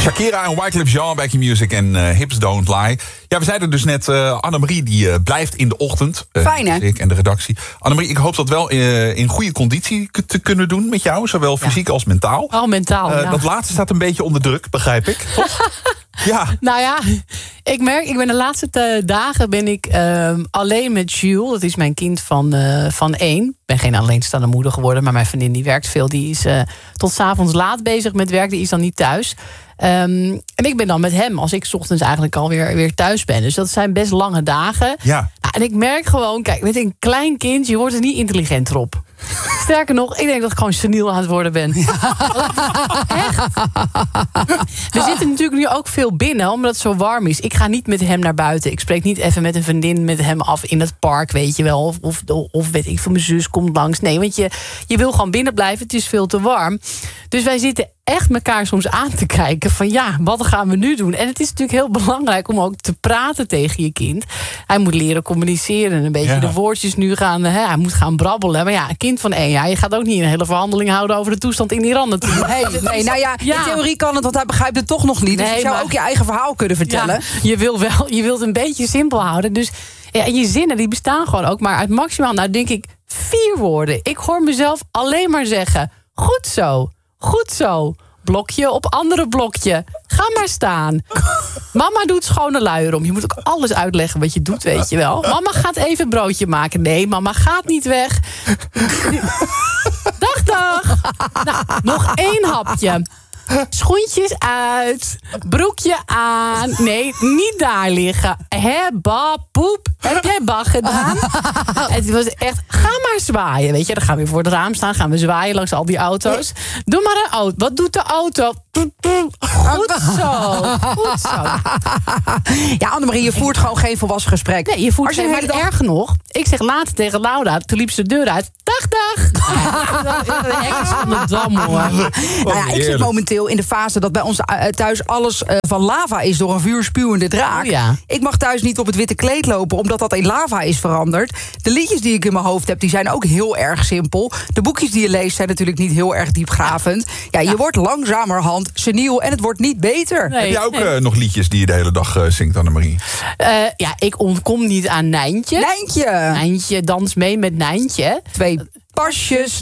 Shakira en Wyclef Jean bij Q-Music en Hips Don't Lie. Ja, we zeiden dus net, Annemarie die blijft in de ochtend. Fijn, hè? Ik en de redactie. Annemarie, ik hoop dat wel in goede conditie te kunnen doen met jou. Zowel fysiek als mentaal. Oh, mentaal, ja. Dat laatste staat een beetje onder druk, begrijp ik. Toch? Ja. Nou ja, ik ben de laatste dagen alleen met Jules. Dat is mijn kind van 1. Ik ben geen alleenstaande moeder geworden, maar mijn vriendin die werkt veel. Die is tot 's avonds laat bezig met werk. Die is dan niet thuis. En ik ben dan met hem als ik 's ochtends eigenlijk alweer weer thuis ben. Dus dat zijn best lange dagen. Ja. Nou, en ik merk gewoon, kijk, met een klein kind, je wordt er niet intelligenter op. Sterker nog, ik denk dat ik gewoon seniel aan het worden ben. Ja. Echt. We zitten natuurlijk nu ook veel binnen, omdat het zo warm is. Ik ga niet met hem naar buiten. Ik spreek niet even met een vriendin met hem af in het park, weet je wel. Of weet ik, van mijn zus komt langs. Nee, want je wil gewoon binnen blijven. Het is veel te warm. Dus wij zitten echt elkaar soms aan te kijken van ja, wat gaan we nu doen? En het is natuurlijk heel belangrijk om ook te praten tegen je kind. Hij moet leren communiceren en een beetje de woordjes nu gaan. Hij moet gaan brabbelen. Maar ja, een kind van 1 jaar, je gaat ook niet een hele verhandeling houden over de toestand in Iran natuurlijk. Nee, nou ja, in theorie kan het, want hij begrijpt het toch nog niet. Dus je zou ook je eigen verhaal kunnen vertellen. Ja, je wilt een beetje simpel houden. Dus ja, en je zinnen die bestaan gewoon ook maar uit maximaal, nou denk ik, 4 woorden. Ik hoor mezelf alleen maar zeggen, goed zo. Goed zo. Blokje op andere blokje. Ga maar staan. Mama doet schone luier om. Je moet ook alles uitleggen wat je doet, weet je wel. Mama gaat even een broodje maken. Nee, mama gaat niet weg. Dag. Nou, nog 1 hapje. Schoentjes uit. Broekje aan. Nee, niet daar liggen. Hebba, poep. Heb jij ba gedaan? Het was echt, ga maar zwaaien. Weet je, dan gaan we weer voor het raam staan. Gaan we zwaaien langs al die auto's. Doe maar een auto. Wat doet de auto? Goed zo. Ja, Annemarie, je voert gewoon geen volwassen gesprek. Nee, je voert geen, maar erg nog. Ik zeg later tegen Laura, toen liep ze de deur uit. Dag. Echt van de dam, hoor. Nou ja, ik zit momenteel in de fase dat bij ons thuis alles van lava is door een vuurspuwende draak. Oh, ja. Ik mag thuis niet op het witte kleed lopen, omdat dat in lava is veranderd. De liedjes die ik in mijn hoofd heb, die zijn ook heel erg simpel. De boekjes die je leest zijn natuurlijk niet heel erg diepgravend. Ja, je wordt langzamerhand seniel en het wordt niet beter. Nee, heb jij ook nog liedjes die je de hele dag zingt, Annemarie? Ja, ik ontkom niet aan Nijntje. Nijntje, dans mee met Nijntje. 2 pasjes